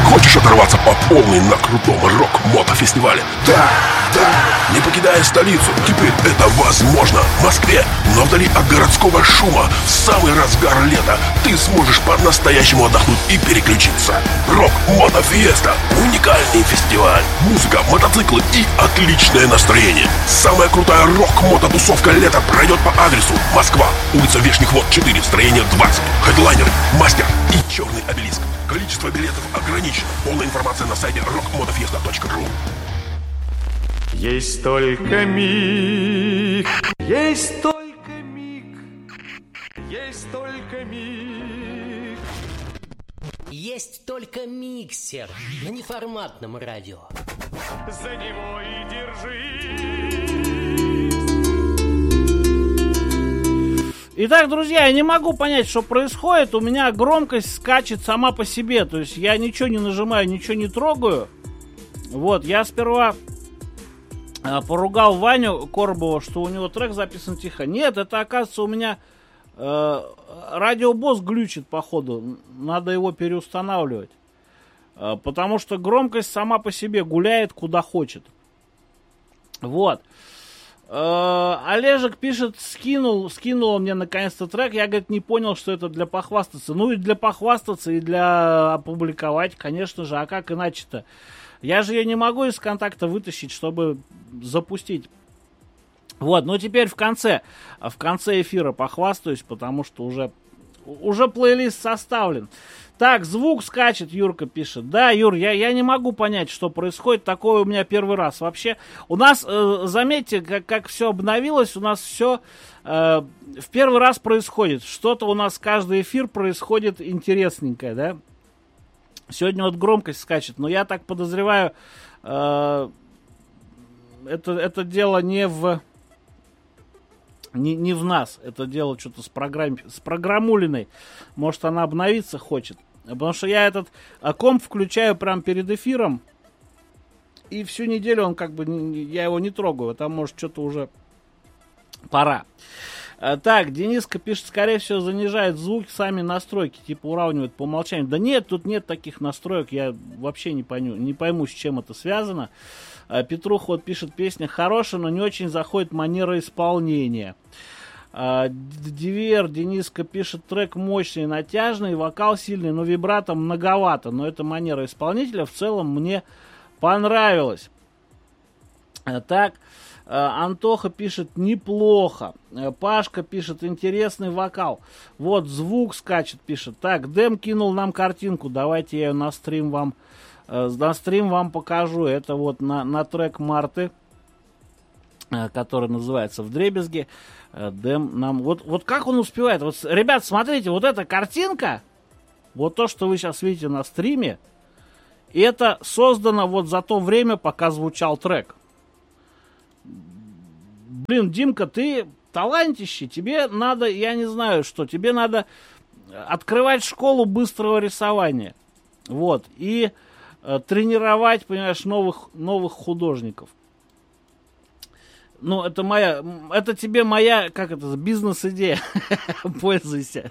Хочешь оторваться по полной на крутом рок-мотофестивале? Да, не покидая столицу, теперь это возможно. В Москве, но вдали от городского шума, в самый разгар лета ты сможешь по-настоящему отдохнуть и переключиться. Рок-мотофеста. Уникальный фестиваль. Музыка, мотоциклы и отличное настроение. Самая крутая рок-мототусовка лета пройдет по адресу: Москва, улица Вешних Вод, 4, строение 20. Хедлайнеры, Мастер и Черный обелиск. Количество билетов ограничено. Полная информация на сайте rockmotofiesta.ru. Есть только миг, есть только миг, есть только миг. Есть только миксер на неформатном радио. За него и держись. Итак, друзья, я не могу понять, что происходит. У меня громкость скачет сама по себе. То есть я ничего не нажимаю, ничего не трогаю. Вот, я сперва поругал Ваню Коробова, что у него трек записан тихо. Нет, это, оказывается, у меня радиобосс глючит, походу. Надо его переустанавливать. Потому что громкость сама по себе гуляет куда хочет. Вот. Олежек пишет, скинул он мне наконец-то трек. Я, говорит, не понял, что это для похвастаться. Ну и для похвастаться, и для опубликовать, конечно же. А как иначе-то? Я же ее не могу из контакта вытащить, чтобы запустить. Вот, ну теперь в конце эфира похвастаюсь, потому что уже плейлист составлен. Так, звук скачет, Юрка пишет. Да, Юр, я не могу понять, что происходит. Такое у меня первый раз. Вообще, у нас, заметьте, как все обновилось, у нас все в первый раз происходит. Что-то у нас каждый эфир происходит интересненькое, да? Сегодня вот громкость скачет, но я так подозреваю, это дело не в нас, это дело что-то с программулиной. Может, она обновиться хочет. Потому что я этот комп включаю прямо перед эфиром, и всю неделю он как бы, я его не трогаю, там может что-то уже пора. Так, Дениска пишет, скорее всего, занижает звук, сами настройки, типа уравнивает по умолчанию. Да нет, тут нет таких настроек, я вообще не пойму, с чем это связано. Петруха вот пишет, песня хорошая, но не очень заходит манера исполнения. Дивер Дениска пишет, трек мощный, натяжный, вокал сильный, но вибрато многовато. Но это манера исполнителя в целом мне понравилась. Так, Антоха пишет, неплохо. Пашка пишет, интересный вокал. Вот, звук скачет, пишет. Так, Дэм кинул нам картинку, давайте я ее на стрим вам покажу. Это вот на трек Марты, который называется «Вдребезги». Дэм нам... Вот как он успевает? Вот, ребят, смотрите, вот эта картинка, вот то, что вы сейчас видите на стриме, это создано вот за то время, пока звучал трек. Блин, Димка, ты талантище, тебе надо, я не знаю что, тебе надо открывать школу быстрого рисования. Вот, и тренировать, понимаешь, новых художников. Ну, это тебе моя, бизнес-идея. Пользуйся.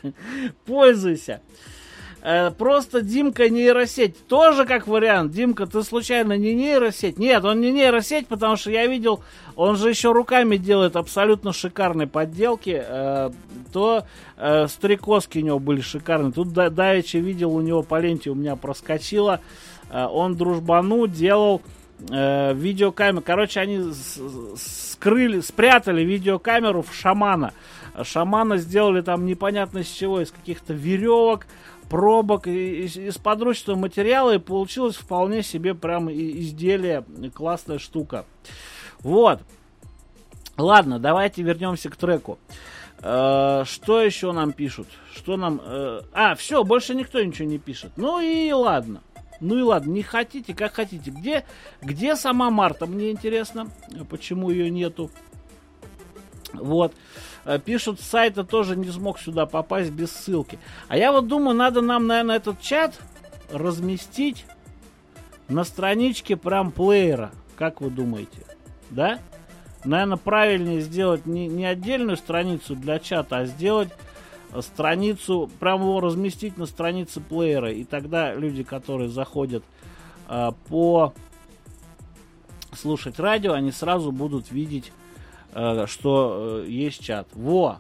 Просто Димка нейросеть. Тоже как вариант. Димка, ты случайно не нейросеть? Нет, он не нейросеть, потому что я видел, он же еще руками делает абсолютно шикарные подделки. Стрекозки у него были шикарные. Тут давеча видел, у него по ленте у меня проскочило. Он дружбану делал видеокамеру. Короче, они спрятали видеокамеру в шамана. Шамана сделали там непонятно с чего, из каких-то веревок, пробок, из подручного материала, и получилось вполне себе прям изделие, классная штука. Вот. Ладно, давайте вернемся к треку. Что еще нам пишут? Что нам... все, больше никто ничего не пишет. Ну и ладно, не хотите, как хотите. Где сама Марта? Мне интересно, почему ее нету. Вот. Пишут, с сайта тоже не смог сюда попасть без ссылки. А я вот думаю, надо нам, наверное, этот чат разместить на страничке прям плеера. Как вы думаете? Да? Наверное, правильнее сделать не отдельную страницу для чата, а сделать страницу, прямо его разместить на странице плеера, и тогда люди, которые заходят по слушать радио, они сразу будут видеть, что есть чат. Во!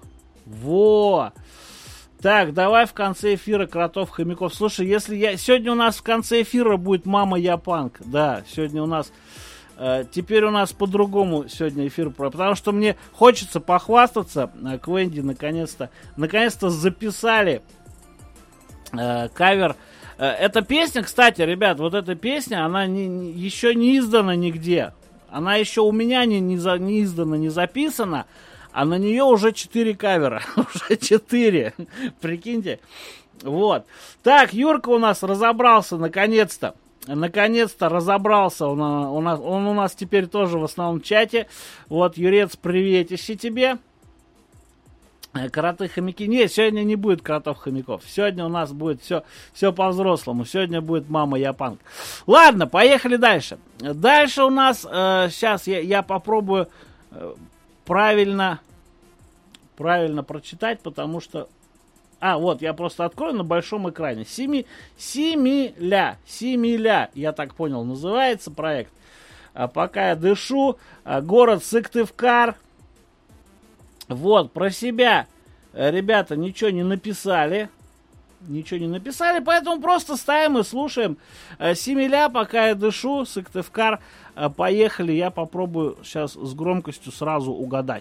Так, давай в конце эфира кротов, хомяков. Слушай, сегодня у нас в конце эфира будет «Мама, я панк». Да, сегодня у нас... Теперь у нас по-другому сегодня эфир, потому что мне хочется похвастаться. Квенди наконец-то записали кавер. Эта песня, кстати, ребят, вот эта песня, она еще не издана нигде. Она еще у меня не издана, не записана. А на нее уже 4 кавера. Уже 4. Прикиньте. Вот. Так, Юрка у нас разобрался наконец-то. Наконец-то разобрался. Он у нас теперь тоже в основном чате. Вот, Юрец, приветище тебе. Кроты-хомяки. Нет, сегодня не будет кротов-хомяков. Сегодня у нас будет все по-взрослому. Сегодня будет «Мама, я панк». Ладно, поехали дальше. Дальше у нас... сейчас я попробую правильно прочитать, потому что... вот, я просто открою на большом экране. Семиля, я так понял, называется проект. Пока я дышу. Город Сыктывкар. Вот, про себя ребята ничего не написали. Поэтому просто ставим и слушаем. Семиля, пока я дышу, Сыктывкар. Поехали, я попробую сейчас с громкостью сразу угадать.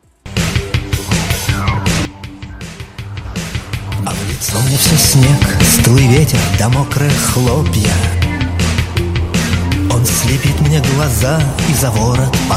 А в лицо мне все снег, стылый ветер да мокрые хлопья. Он слепит мне глаза и за ворот